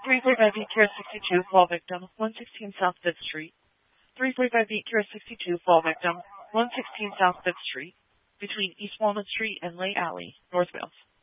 345 Beat Kira 62, fall victim, 116 South 5th Street. 345 Beat Kira 62, fall victim, 116 South 5th Street, between East Walnut Street and Lay Alley, North Wales.